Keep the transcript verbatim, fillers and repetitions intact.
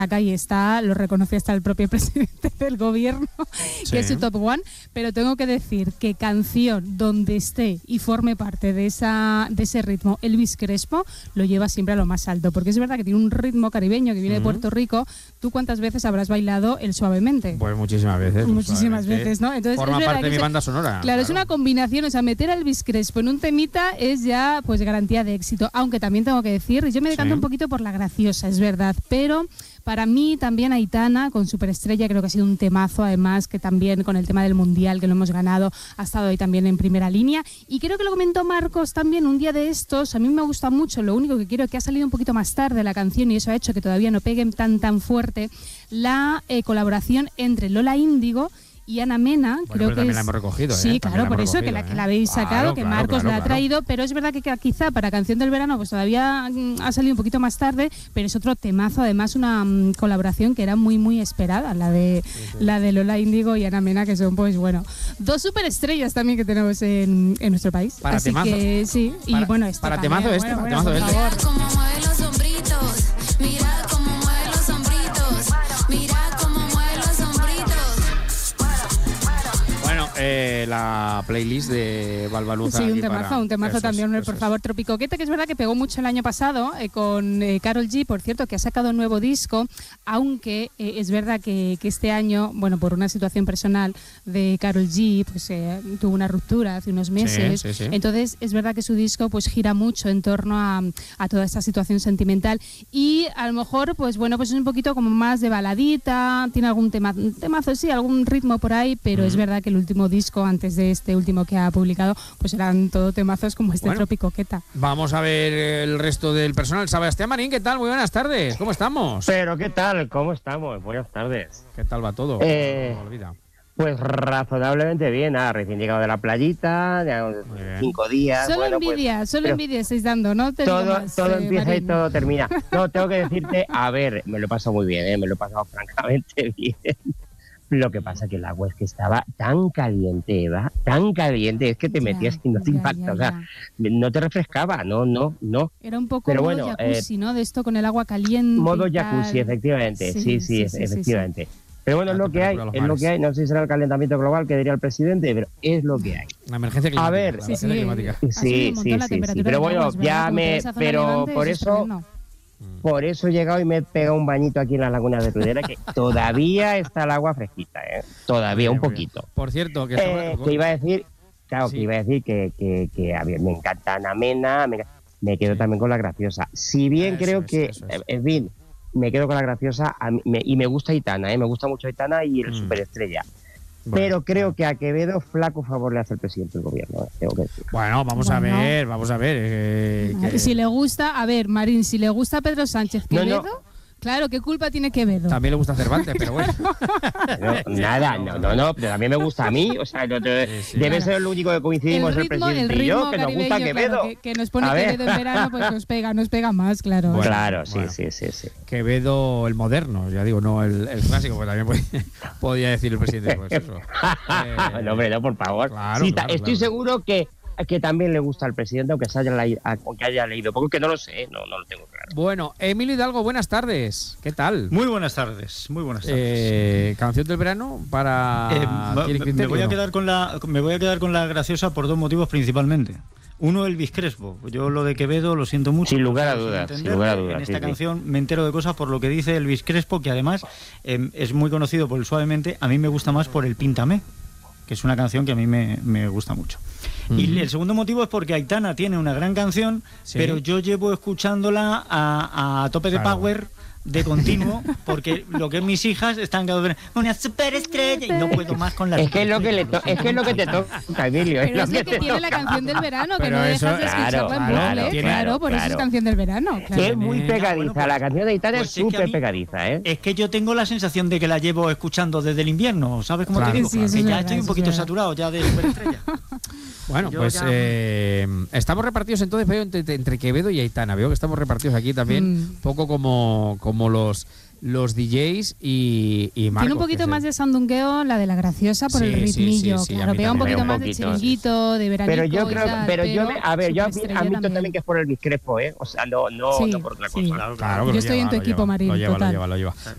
acá y está, lo reconoce hasta el propio presidente del gobierno, sí. que es su top one, pero tengo que decir que canción donde esté y forme parte de esa de ese ritmo, Elvis Crespo lo lleva siempre a lo más alto, porque es verdad que tiene un ritmo caribeño que viene uh-huh. de Puerto Rico. ¿Tú cuántas veces habrás bailado el Suavemente? Pues muchísimas veces. Muchísimas veces, ¿no? Entonces, forma es parte de mi es, banda sonora. Claro, claro, es una combinación, o sea, meter a Elvis Crespo en un temita es ya pues garantía de éxito, aunque también tengo que decir, yo me decanto sí. un poquito por La Graciosa, es verdad, pero para mí también Aitana con Superestrella creo que ha sido un temazo, además que también con el tema del Mundial que lo hemos ganado ha estado ahí también en primera línea, y creo que lo comentó Marcos también un día de estos. A mí me gusta mucho, lo único que quiero es que ha salido un poquito más tarde la canción y eso ha hecho que todavía no peguen tan tan fuerte la eh, colaboración entre Lola Índigo y Ana Mena. Bueno, creo que también es... la hemos recogido. Sí, ¿eh? claro, por eso que la, que la habéis sacado, claro, que claro, Marcos claro, la ha claro. traído, pero es verdad que quizá para Canción del Verano pues todavía ha salido un poquito más tarde, pero es otro temazo, además una um, colaboración que era muy muy esperada, la de sí, sí. la de Lola Índigo y Ana Mena, que son pues bueno, dos superestrellas también que tenemos en, en nuestro país. Para Así temazo. que sí, y para, bueno, este para también, temazo este, bueno, para bueno, temazo por este. favor. Mira cómo mueve los hombritos, mira cómo mueve los hombritos, mira cómo mueve los hombritos. Bueno, eh, la playlist de Balbaluza. Sí, un temazo, para... un temazo eso también, es, por es. favor, Tropicoqueta, que es verdad que pegó mucho el año pasado eh, con eh, Karol G, por cierto, que ha sacado un nuevo disco, aunque eh, es verdad que, que este año, bueno, por una situación personal de Karol G, pues eh, tuvo una ruptura hace unos meses, sí, sí, sí. Entonces es verdad que su disco pues gira mucho en torno a, a toda esta situación sentimental y a lo mejor, pues bueno, pues es un poquito como más de baladita, tiene algún tema, temazo, sí, algún ritmo por ahí, pero mm. es verdad que el último disco, antes de este último que ha publicado, pues eran todo temazos como este bueno, Tropicoqueta. Vamos a ver el resto del personal. Sebastián Marín, ¿qué tal? Muy buenas tardes, ¿cómo estamos? Pero, ¿qué tal? ¿Cómo estamos? Buenas tardes. ¿Qué tal va todo? Eh, no olvida. Pues razonablemente bien, ah, recién llegado de la playita, de cinco días. Solo bueno, envidia, pues, solo envidia estáis dando, ¿no? Te todo más, todo eh, empieza Marín. Y todo termina. No, tengo que decirte, a ver, me lo he pasado muy bien, ¿eh? me lo he pasado francamente bien. Lo que pasa que el agua es que estaba tan caliente, Eva, tan caliente, es que te metías ya, y no te ya, impacta, ya, o sea, ya. no te refrescaba, no, no, no. Era un poco Pero modo bueno, jacuzzi, eh, ¿no? De esto con el agua caliente. Modo jacuzzi, efectivamente, sí, sí, sí, sí efectivamente. Sí, sí. Pero bueno, es lo que hay, es lo que hay, no sé si será el calentamiento global que diría el presidente, pero es lo que hay. La emergencia climática. A ver, la sí, sí, climática. sí, sí, sí, sí, sí, pero bueno, ya me, pero por eso... Por eso he llegado y me he pegado un bañito aquí en las lagunas de Tudela, que todavía está el agua fresquita, ¿eh? Todavía bien, un poquito. Por cierto, que, eh, estaba... que iba a decir, claro, sí. que iba a decir que, que, que a ver, me encanta Ana Mena, me, me quedo sí. también con La Graciosa. Si bien eso creo es, que, es. en fin, me quedo con La Graciosa a mí, me, y me gusta Aitana, ¿eh? Me gusta mucho Aitana y el mm. Superestrella. Bueno, pero creo bueno. que a Quevedo flaco favor le hace el presidente del gobierno, tengo que decir. Bueno, vamos bueno. a ver, vamos a ver. Eh, que... Si le gusta, a ver, Marín, si le gusta a Pedro Sánchez Quevedo, no, no. claro, ¿qué culpa tiene Quevedo? También le gusta Cervantes, pero bueno. no, nada, no, no, no, pero también me gusta a mí, o sea, no te, sí, sí, debe claro. ser lo único que coincidimos el, ritmo, el presidente el y yo, que nos gusta Quevedo. Claro, que, que nos pone Quevedo en verano, pues nos pega, nos pega más, claro. Bueno, claro, sí, bueno. sí, sí, sí. Quevedo el moderno, ya digo, no el, el clásico, porque también podía, podía decir el presidente, pues eso. eh, no, hombre, no, por favor. Claro, sí, claro, estoy claro. seguro que que también le gusta al presidente, aunque, se haya, aunque haya leído, porque no lo sé, no, no lo tengo claro. Bueno, Emilio Hidalgo, buenas tardes. ¿Qué tal? Muy buenas tardes, muy buenas tardes. Eh, ¿Canción del verano para eh, me, me voy a quedar con la me voy a quedar con La Graciosa por dos motivos principalmente. Uno, Elvis Crespo. Yo lo de Quevedo lo siento mucho. Sin lugar a dudas, sin lugar a dudas. En esta sí, canción sí. me entero de cosas por lo que dice Elvis Crespo, que además eh, es muy conocido por el Suavemente. A mí me gusta más por el Píntame, que es una canción que a mí me, me gusta mucho. Uh-huh. Y el segundo motivo es porque Aitana tiene una gran canción, sí. pero yo llevo escuchándola a, a tope de claro. power, de continuo, porque lo que mis hijas están cada una superestrella y no puedo más con la es que es lo que le to- es que es lo que te toca, Emilio, pero es lo es que, que tiene toca. la canción del verano, que pero no eso, dejas de escucharla claro, en bucle, claro, claro, claro, por claro. eso es canción del verano, claro. Que es muy pegadiza, bueno, pues, la canción de Aitana pues es súper es pegadiza, ¿eh? Es que yo tengo la sensación de que la llevo escuchando desde el invierno, ¿sabes cómo claro, te digo? Sí, que sí, ya verdad, estoy un poquito es saturado ya de superestrella. Bueno, yo pues ya... eh, estamos repartidos entonces, veo entre, entre Quevedo y Aitana, veo que estamos repartidos aquí también, un mm. poco como, como los... los D Js y, y Marcos. Tiene un poquito más de sandungueo la de La Graciosa por sí, el ritmillo, sí, sí, sí, claro, pega un poquito más de chiringuito, de veranito. Pero yo creo, tal, pero, pero yo, me, a ver, yo admito también. también que es por el Crespo, ¿eh? O sea, no, no, sí, no por otra cosa. Sí. Claro, claro, yo estoy lleva, en tu equipo, lleva, Marín, lo lleva, total. Lo lleva, lo lleva.